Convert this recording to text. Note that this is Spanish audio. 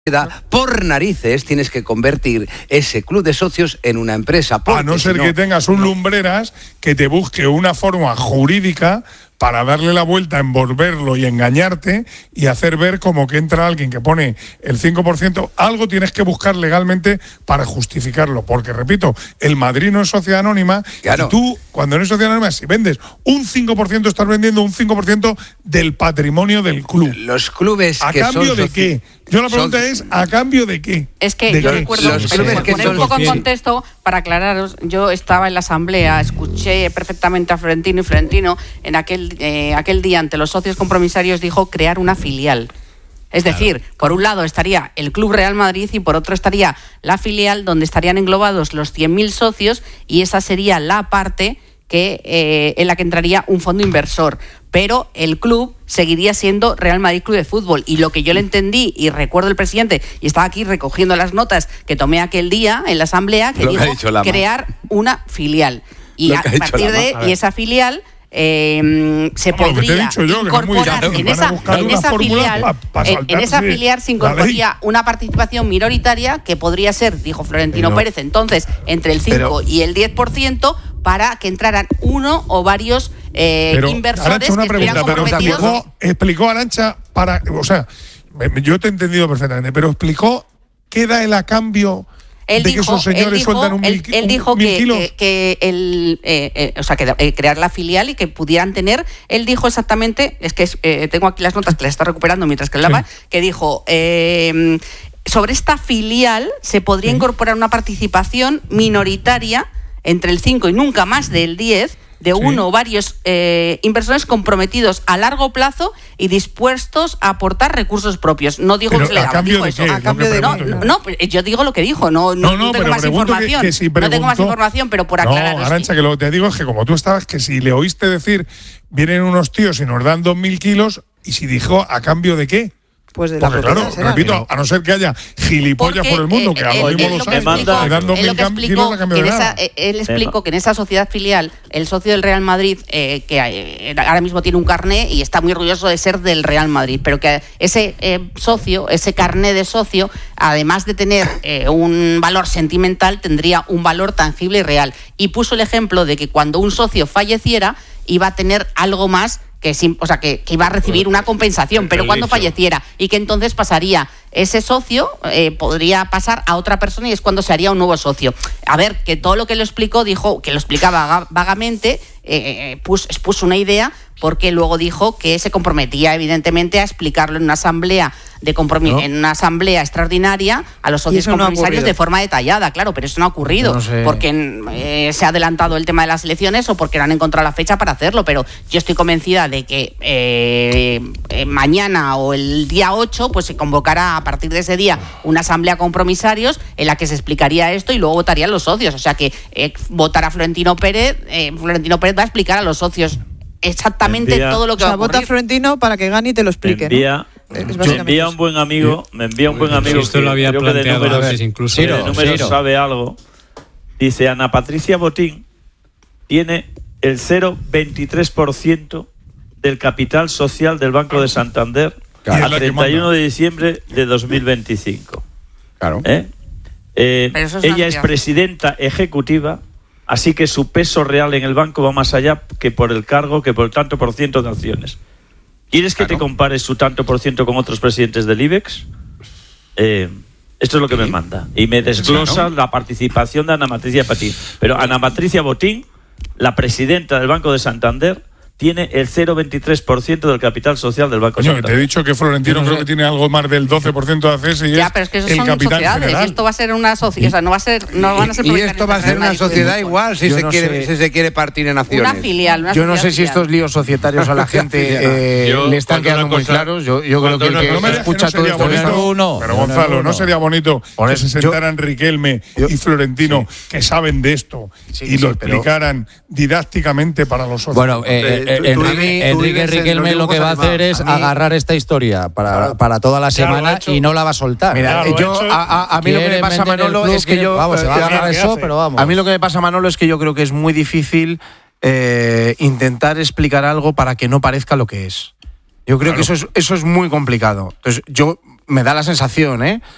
por narices tienes que convertir ese club de socios en una empresa. A no ser que tengas un Lumbreras que te busque una forma jurídica para darle la vuelta, envolverlo y engañarte y hacer ver como que entra alguien que pone el 5%. Algo tienes que buscar legalmente para justificarlo, porque repito, el Madrid no es sociedad anónima, claro. Y tú, cuando no es sociedad anónima, si vendes un 5%, estás vendiendo un 5% del patrimonio del club. Los clubes ¿A que cambio son de qué? Yo la pregunta es, ¿a cambio de qué? Es que yo recuerdo, por poner un poco en contexto, para aclararos, yo estaba en la asamblea, escuché perfectamente a Florentino, y Florentino en aquel día ante los socios compromisarios dijo crear una filial. Es decir, por un lado estaría el Club Real Madrid y por otro estaría la filial donde estarían englobados los 100.000 socios y esa sería la parte en la que entraría un fondo inversor. Pero el club seguiría siendo Real Madrid Club de Fútbol. Y lo que yo le entendí, y recuerdo el presidente, y estaba aquí recogiendo las notas que tomé aquel día en la asamblea, que dijo crear una filial. Y a partir de y esa filial se podría incorporar en esa filial se incorporaría una participación minoritaria que podría ser, dijo Florentino Pérez, entonces entre el 5 y el 10%, para que entraran uno o varios inversores Arantxa, una pregunta, pero explicó Arantxa yo te he entendido perfectamente, pero explicó qué da el a cambio de que esos señores sueltan un mil kilos. Él dijo que crear la filial y que pudieran tener, él dijo exactamente, tengo aquí las notas que las está recuperando mientras que hablaba, que dijo sobre esta filial se podría incorporar una participación minoritaria entre el 5 y nunca más del 10 de uno o varios inversores comprometidos a largo plazo y dispuestos a aportar recursos propios. No dijo que se le dijo eso. Yo digo lo que dijo, no tengo más información. No tengo más información, pero por aclarar. No, Arantxa, que lo que te digo es que como tú estabas, que si le oíste decir, vienen unos tíos y nos dan 2.000 kilos, y si dijo, ¿a cambio de qué? Pues de la propiedad, claro, repito, a no ser que haya gilipollas por el mundo, que algo mismo lo saben, dando 1.000 kilos a cambio de nada. Él explicó que en esa sociedad filial, el socio del Real Madrid, que ahora mismo tiene un carné y está muy orgulloso de ser del Real Madrid, pero que ese socio, ese carné de socio, además de tener un valor sentimental, tendría un valor tangible y real. Y puso el ejemplo de que cuando un socio falleciera, iba a tener algo más, que iba a recibir una compensación, pero cuando falleciera, y que entonces pasaría ese socio, podría pasar a otra persona y es cuando se haría un nuevo socio. A ver, que todo lo que lo explicó, dijo que lo explicaba vagamente, expuso una idea, porque luego dijo que se comprometía evidentemente a explicarlo en una asamblea en una asamblea extraordinaria a los socios compromisarios de forma detallada, claro, pero eso no ha ocurrido, porque se ha adelantado el tema de las elecciones o porque no han encontrado la fecha para hacerlo, pero yo estoy convencida de que mañana o el día 8 pues se convocará a partir de ese día una asamblea compromisarios en la que se explicaría esto y luego votarían los socios, o sea que votará Florentino Pérez va a explicar a los socios exactamente todo lo que va a ocurrir. Vota Florentino para que gane y te lo explique. Me envía un buen amigo esto lo había planteado antes incluso. De números sabe algo. Dice, Ana Patricia Botín tiene el 0,23% del capital social del Banco de Santander a 31 de diciembre de 2025. Claro. Ella es presidenta ejecutiva, así que su peso real en el banco va más allá que por el cargo, que por el tanto por ciento de acciones. ¿Quieres que te compares su tanto por ciento con otros presidentes del IBEX? Esto es lo que me manda. Y me desglosa la participación de Ana Patricia Botín. Pero Ana Patricia Botín, la presidenta del Banco de Santander, tiene el 0,23% del capital social del Banco Santander. Te he dicho que Florentino creo que tiene algo más del 12% de acceso y pero es que eso el son capital sociedades, general. Y esto va a ser una sociedad, o sea, no van a ser y esto va a ser una sociedad igual si se quiere partir en acciones. Una filial. Yo no sé si estos líos societarios a la gente le están quedando muy claros. Yo creo que el que escucha todo esto Pero Gonzalo, ¿no sería bonito que se sentaran Riquelme y Florentino, que saben de esto, y lo explicaran didácticamente para los socios? Bueno, Enrique Riquelme lo que va a hacer es agarrar esta historia para toda la semana y no la va a soltar. Mira, a mí lo que me pasa, Manolo, es que yo a mí lo que me pasa, Manolo, es que yo creo que es muy difícil intentar explicar algo para que no parezca lo que es. Yo creo que eso es muy complicado. Entonces, me da la sensación,